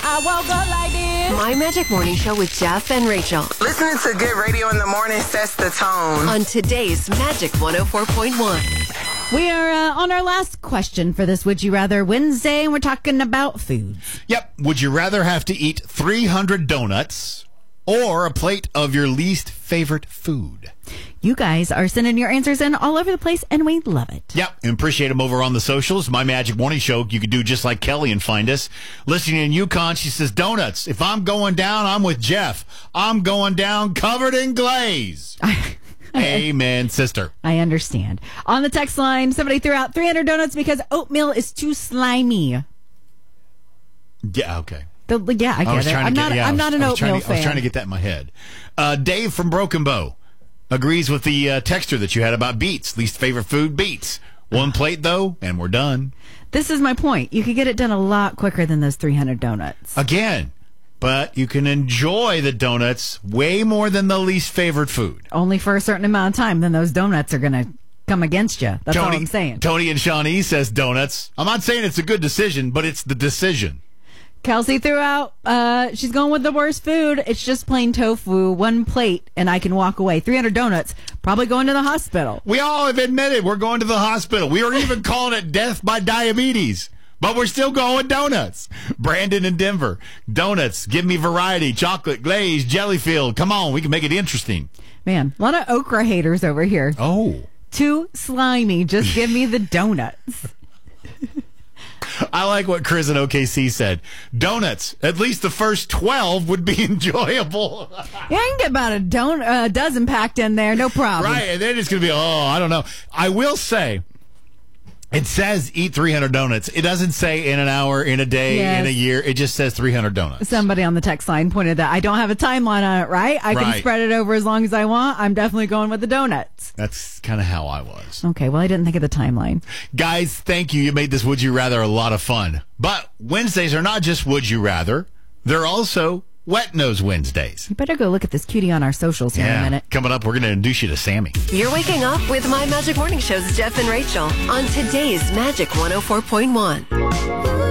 I woke up like this. My Magic Morning Show with Jeff and Rachel. Listening to good radio in the morning sets the tone. On today's Magic 104.1. We are on our last question for this Would You Rather Wednesday, and we're talking about foods. Yep. Would you rather have to eat 300 donuts or a plate of your least favorite food? You guys are sending your answers in all over the place, and we love it. Yep. Appreciate them over on the socials. My Magic Morning Show. You could do just like Kelly and find us. Listening in Yukon, she says, donuts. If I'm going down, I'm with Jeff. I'm going down covered in glaze. Amen, sister. I understand. On the text line, somebody threw out 300 donuts because oatmeal is too slimy. Yeah, okay. I get it. I'm not an oatmeal fan. I was trying to get that in my head. Dave from Broken Bow agrees with the texter that you had about beets. Least favorite food, beets. One plate, though, and we're done. This is my point. You could get it done a lot quicker than those 300 donuts. Again, but you can enjoy the donuts way more than the least favorite food. Only for a certain amount of time, then those donuts are going to come against you. That's all I'm saying. Tony and Shawnee says donuts. I'm not saying it's a good decision, but it's the decision. Kelsey threw out, she's going with the worst food. It's just plain tofu, one plate, and I can walk away. 300 donuts, probably going to the hospital. We all have admitted we're going to the hospital. We were even calling it death by diabetes, but we're still going donuts. Brandon in Denver, donuts, give me variety, chocolate, glaze, jelly-filled. Come on, we can make it interesting. Man, a lot of okra haters over here. Oh. Too slimy, just give me the donuts. I like what Chris in OKC said. Donuts, at least the first 12 would be enjoyable. Yeah, I can get about a dozen packed in there, no problem. Right, and then it's going to be, I don't know. I will say, it says eat 300 donuts. It doesn't say in an hour, in a day, in a year. It just says 300 donuts. Somebody on the text line pointed that I don't have a timeline on it, right? I can spread it over as long as I want. I'm definitely going with the donuts. That's kind of how I was. Okay, well, I didn't think of the timeline. Guys, thank you. You made this Would You Rather a lot of fun. But Wednesdays are not just Would You Rather. They're also Wet Nose Wednesdays. You better go look at this cutie on our socials here in a minute. Coming up, we're going to introduce you to Sammy. You're waking up with My Magic Morning Show's Jeff and Rachel on today's Magic 104.1.